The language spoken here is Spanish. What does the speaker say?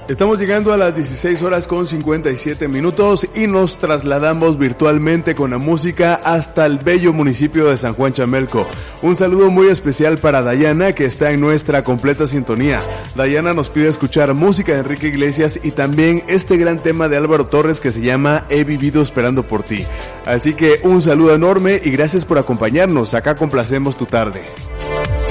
Estamos llegando a las 16 horas con 57 minutos y nos trasladamos virtualmente con la música hasta el bello municipio de San Juan Chamelco. Un saludo muy especial para Dayana, que está en nuestra completa sintonía. Dayana nos pide escuchar música de Enrique Iglesias y también este gran tema de Álvaro Torres que se llama He vivido esperando por ti. Así que un saludo enorme y gracias por acompañarnos. Acá complacemos tu tarde.